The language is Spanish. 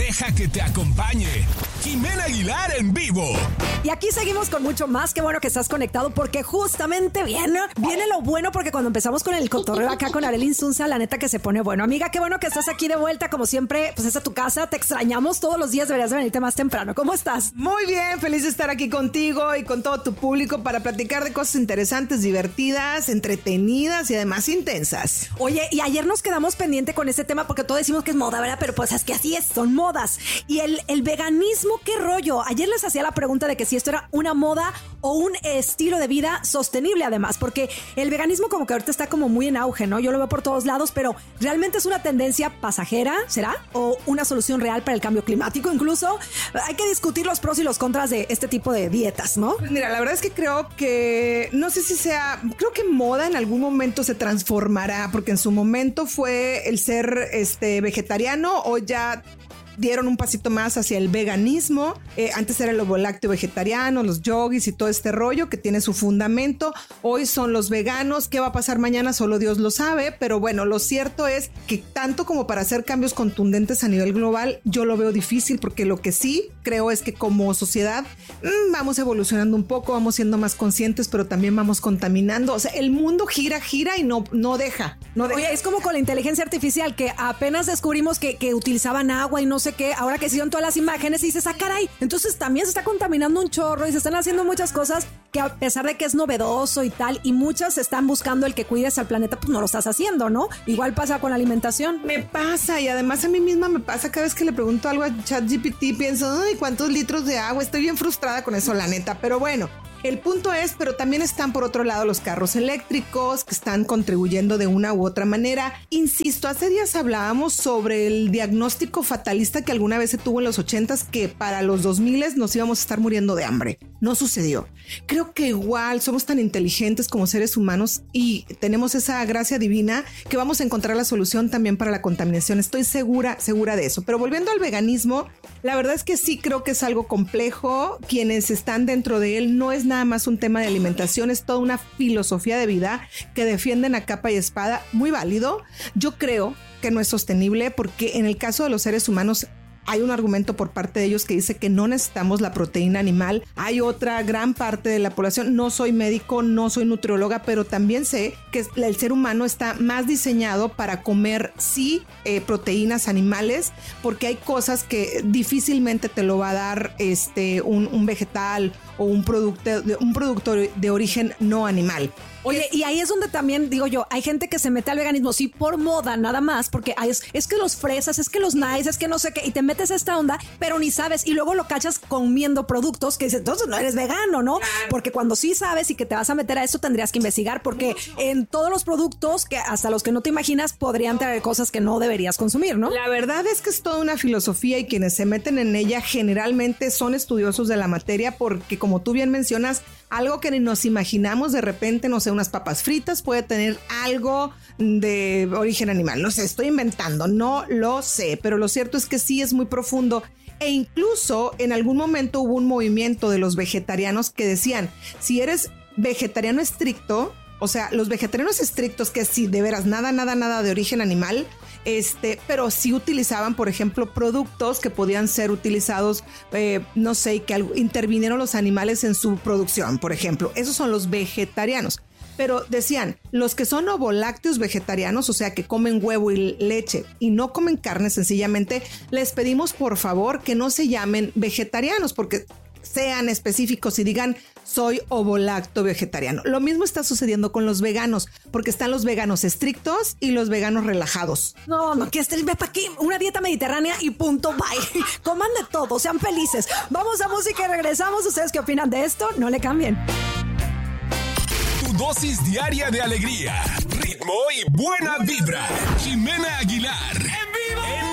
Deja que te acompañe Jimena Aguilar en vivo. Y aquí seguimos con mucho más. Qué bueno que estás conectado porque justamente viene lo bueno, porque cuando empezamos con el cotorreo acá con Arely Insunza, la neta que se pone bueno. Amiga, qué bueno que estás aquí de vuelta. Como siempre, pues es a tu casa. Te extrañamos todos los días. Deberías de venirte más temprano. ¿Cómo estás? Muy bien, feliz de estar aquí contigo y con todo tu público para platicar de cosas interesantes, divertidas, entretenidas y además intensas. Oye, y ayer nos quedamos pendiente con ese tema porque todos decimos que es moda, ¿verdad? Pero pues es que así es, son modas. Y el veganismo, ¿qué rollo? Ayer les hacía la pregunta de que si esto era una moda o un estilo de vida sostenible además, porque el veganismo como que ahorita está como muy en auge, ¿no? Yo lo veo por todos lados, pero ¿realmente es una tendencia pasajera, será? ¿O una solución real para el cambio climático incluso? Hay que discutir los pros y los contras de este tipo de dietas, ¿no? Pues mira, la verdad es que creo que, no sé si sea, creo que moda en algún momento se transformará, porque en su momento fue el ser vegetariano, o ya dieron un pasito más hacia el veganismo. Antes era el ovo-lácteo vegetariano, los yogis y todo este rollo que tiene su fundamento. Hoy son los veganos. ¿Qué va a pasar mañana? Solo Dios lo sabe. Pero bueno, lo cierto es que tanto como para hacer cambios contundentes a nivel global, yo lo veo difícil, porque lo que sí creo es que como sociedad vamos evolucionando un poco, vamos siendo más conscientes, pero también vamos contaminando. O sea, el mundo gira y no deja. Oye, es como con la inteligencia artificial, que apenas descubrimos que utilizaban agua y no sé qué, ahora que hicieron todas las imágenes y dices, caray, entonces también se está contaminando un chorro y se están haciendo muchas cosas que a pesar de que es novedoso y tal, y muchas están buscando el que cuides al planeta, pues no lo estás haciendo, ¿no? Igual pasa con la alimentación. Me pasa, y además a mí misma me pasa cada vez que le pregunto algo a ChatGPT, pienso, ay, ¿cuántos litros de agua? Estoy bien frustrada con eso, la neta, pero bueno. El punto es, pero también están por otro lado los carros eléctricos que están contribuyendo de una u otra manera. Insisto, hace días hablábamos sobre el diagnóstico fatalista que alguna vez se tuvo en los 80s, que para los 2000 nos íbamos a estar muriendo de hambre. No sucedió. Creo que igual somos tan inteligentes como seres humanos y tenemos esa gracia divina que vamos a encontrar la solución también para la contaminación. Estoy segura de eso. Pero volviendo al veganismo, la verdad es que sí creo que es algo complejo. Quienes están dentro de él no es nada más un tema de alimentación, es toda una filosofía de vida que defienden a capa y espada, muy válido. Yo creo que no es sostenible porque en el caso de los seres humanos hay un argumento por parte de ellos que dice que no necesitamos la proteína animal. Hay otra gran parte de la población, no soy médico, no soy nutrióloga, pero también sé que el ser humano está más diseñado para comer proteínas animales, porque hay cosas que difícilmente te lo va a dar un vegetal o un producto de origen no animal. Oye, y ahí es donde también digo yo, hay gente que se mete al veganismo, sí, por moda nada más, porque es que los fresas, es que los nice, es que no sé qué, y te metes a esta onda, pero ni sabes, y luego lo cachas comiendo productos que dices, entonces no eres vegano, ¿no? Claro. Porque cuando sí sabes y que te vas a meter a eso, tendrías que investigar, porque en todos los productos, que hasta los que no te imaginas, podrían traer cosas que no deberías consumir, ¿no? La verdad es que es toda una filosofía y quienes se meten en ella generalmente son estudiosos de la materia, porque como tú bien mencionas, algo que ni nos imaginamos de repente, no sé, unas papas fritas puede tener algo de origen animal. No sé, estoy inventando, no lo sé, pero lo cierto es que sí es muy profundo. E incluso en algún momento hubo un movimiento de los vegetarianos que decían, si eres vegetariano estricto, o sea, los vegetarianos estrictos que sí, de veras, nada de origen animal, pero sí utilizaban, por ejemplo, productos que podían ser utilizados, no sé, y que intervinieron los animales en su producción, por ejemplo. Esos son los vegetarianos. Pero decían, los que son ovolácteos vegetarianos, o sea, que comen huevo y leche y no comen carne, sencillamente les pedimos por favor que no se llamen vegetarianos, porque sean específicos y digan soy ovolácteo vegetariano. Lo mismo está sucediendo con los veganos, porque están los veganos estrictos y los veganos relajados. No, que ve para aquí una dieta mediterránea y punto, bye. Coman de todo, sean felices. Vamos a música y regresamos. ¿Ustedes qué opinan de esto? No le cambien. Tu dosis diaria de alegría, ritmo y buena vibra. Jimena Aguilar. En vivo.